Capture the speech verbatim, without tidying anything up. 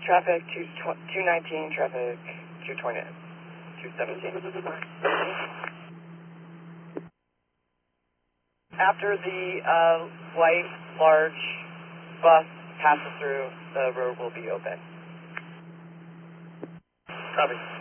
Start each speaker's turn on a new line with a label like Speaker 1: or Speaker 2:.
Speaker 1: traffic, two nineteen, traffic, two twenty, two seventeen. After the uh, white, large bus passes through, the road will be open.
Speaker 2: Copy.